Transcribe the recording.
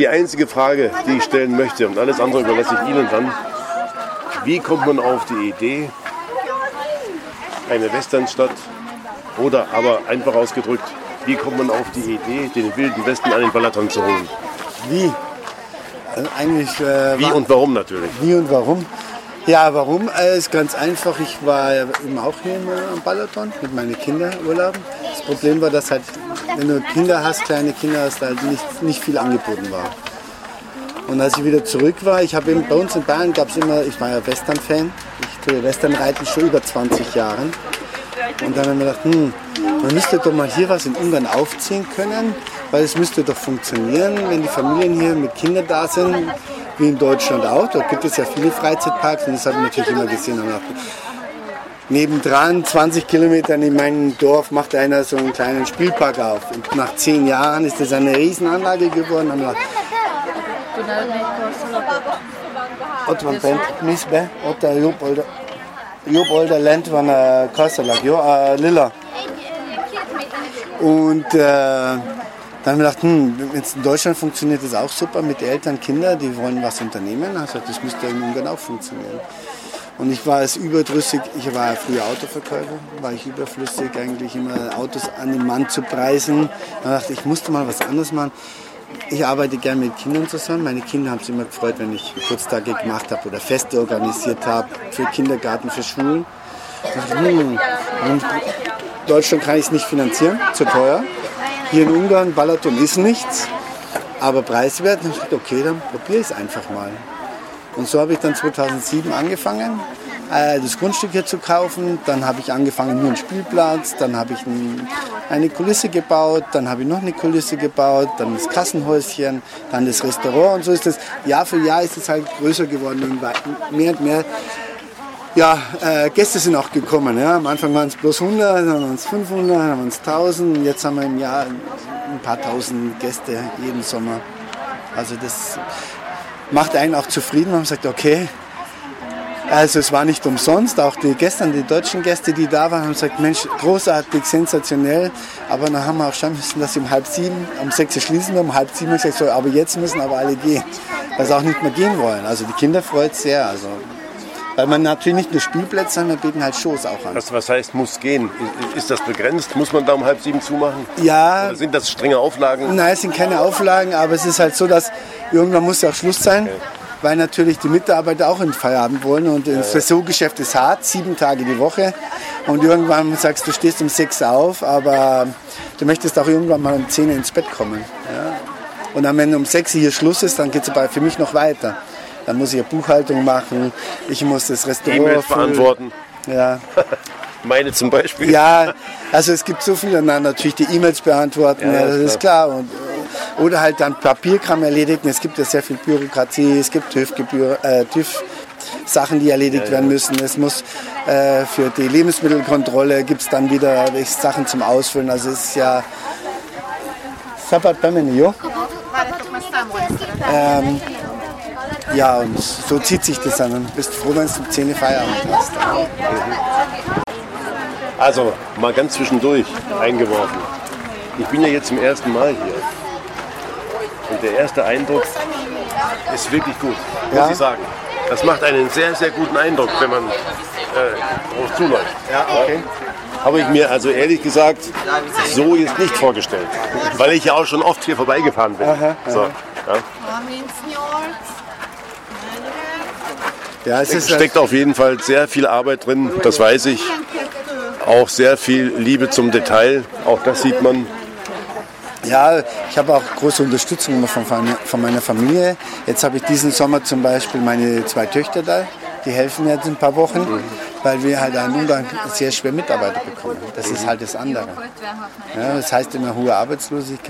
Die einzige Frage, die ich stellen möchte, und alles andere überlasse ich Ihnen dann, wie kommt man auf die Idee, eine Westernstadt oder aber einfach ausgedrückt, wie kommt man auf die Idee, den Wilden Westen an den Balaton zu holen? Wie? Eigentlich, wie und warum natürlich? Wie und warum? Ja, warum? Ist ganz einfach. Ich war eben auch hier am Balaton mit meinen Kindern urlauben. Das Problem war, dass halt, wenn du Kinder hast, kleine Kinder hast, halt nicht viel angeboten war. Und als ich wieder zurück war, ich habe eben bei uns in Bayern gab es immer, ich war ja Western-Fan, ich tue Western-Reiten schon über 20 Jahren. Und dann habe ich mir gedacht, man müsste doch mal hier was in Ungarn aufziehen können, weil es müsste doch funktionieren, wenn die Familien hier mit Kindern da sind, wie in Deutschland auch. Dort gibt es ja viele Freizeitparks und das habe ich natürlich immer gesehen. Und nebendran, 20 Kilometer in meinem Dorf, macht einer so einen kleinen Spielpark auf. Und nach 10 Jahren ist das eine Riesenanlage geworden. Und dann Jobolder Land van Kastelag, Lilla. Und dann habe ich gedacht, jetzt in Deutschland funktioniert das auch super mit den Eltern, Kindern, die wollen was unternehmen. Also das müsste in Ungarn auch funktionieren. Und ich war es überdrüssig, ich war früher Autoverkäufer, war ich überflüssig, eigentlich immer Autos an den Mann zu preisen. Dann dachte ich, ich musste mal was anderes machen. Ich arbeite gerne mit Kindern zusammen. Meine Kinder haben sich immer gefreut, wenn ich Geburtstage gemacht habe oder Feste organisiert habe für Kindergarten, für Schulen. In Deutschland kann ich es nicht finanzieren, zu teuer. Hier in Ungarn, Balaton ist nichts, aber preiswert. Und ich dachte, okay, dann probiere ich es einfach mal. Und so habe ich dann 2007 angefangen, das Grundstück hier zu kaufen. Dann habe ich angefangen, nur einen Spielplatz, dann habe ich eine Kulisse gebaut, dann habe ich noch eine Kulisse gebaut, dann das Kassenhäuschen, dann das Restaurant. Und so ist das, Jahr für Jahr ist es halt größer geworden und mehr und mehr. Ja, Gäste sind auch gekommen. Ja. Am Anfang waren es bloß 100, dann waren es 500, dann waren es 1000. Und jetzt haben wir im Jahr ein paar tausend Gäste jeden Sommer. Also das macht einen auch zufrieden. Man sagt, okay, also es war nicht umsonst. Auch die deutschen Gäste, die da waren, haben gesagt, Mensch, großartig, sensationell. Aber dann haben wir auch schon müssen, dass sie um 6:30, um 6 schließen wir, um 6:30 gesagt, so, aber jetzt müssen aber alle gehen, weil sie auch nicht mehr gehen wollen. Also die Kinder freut es sehr. Also weil man natürlich nicht nur Spielplätze, sondern wir bieten halt Shows auch an. Was heißt, muss gehen? Ist das begrenzt? Muss man da um 6:30 zumachen? Ja. Oder sind das strenge Auflagen? Nein, es sind keine Auflagen, aber es ist halt so, dass irgendwann muss ja auch Schluss sein, okay. Weil natürlich die Mitarbeiter auch in Feierabend wollen und das Saisongeschäft ist hart, 7 Tage die Woche und irgendwann sagst du, stehst um 6 auf, aber du möchtest auch irgendwann mal um 10 ins Bett kommen. Ja? Und dann, wenn um 6 hier Schluss ist, dann geht es für mich noch weiter. Dann muss ich ja Buchhaltung machen, ich muss das Restaurant E-Mails beantworten. Ja. Meine zum Beispiel. Ja, also es gibt so viele, natürlich die E-Mails beantworten, ja, das ist klar. Oder halt dann Papierkram erledigen. Es gibt ja sehr viel Bürokratie, es gibt TÜV-Sachen, die erledigt werden müssen. Es muss für die Lebensmittelkontrolle gibt es dann wieder Sachen zum Ausfüllen. Also es ist ja... Ja, und so zieht sich das an. Und bist froh, wenn es um 10 Uhr Feierabend hast. Also, mal ganz zwischendurch eingeworfen. Ich bin ja jetzt zum ersten Mal hier. Und der erste Eindruck ist wirklich gut, muss ich sagen. Das macht einen sehr, sehr guten Eindruck, wenn man drauf zuläuft. Ja, okay. Habe ich mir also ehrlich gesagt so jetzt nicht vorgestellt. Weil ich ja auch schon oft hier vorbeigefahren bin. Aha. So, ja. Ja, es steckt auf jeden Fall sehr viel Arbeit drin, das weiß ich. Auch sehr viel Liebe zum Detail, auch das sieht man. Ja, ich habe auch große Unterstützung von meiner Familie. Jetzt habe ich diesen Sommer zum Beispiel meine 2 Töchter da, die helfen jetzt ein paar Wochen, weil wir halt in Ungarn sehr schwer Mitarbeiter bekommen. Das ist halt das andere. Ja, das heißt immer hohe Arbeitslosigkeit.